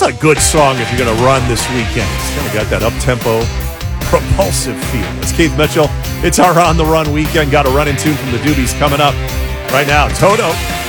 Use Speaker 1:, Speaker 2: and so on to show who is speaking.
Speaker 1: That's a good song if you're going to run this weekend. It's kind of got that up-tempo, propulsive feel. It's Keith Mitchell. It's our On the Run weekend. Got a running tune from the Doobies coming up right now. Toto.